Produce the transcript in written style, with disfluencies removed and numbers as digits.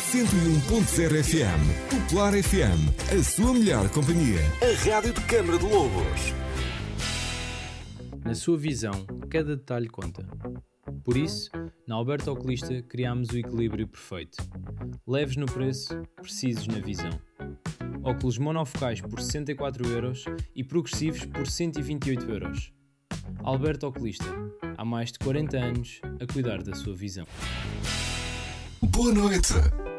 101.0 FM. Popular FM, a sua melhor companhia. A rádio de Câmara de Lobos. Na sua visão, cada detalhe conta. Por isso, na Alberto Oculista criámos o equilíbrio perfeito. Leves no preço, precisos na visão. Óculos monofocais por 64€ e progressivos por 128€. Alberto Oculista, há mais de 40 anos a cuidar da sua visão. Boa noite.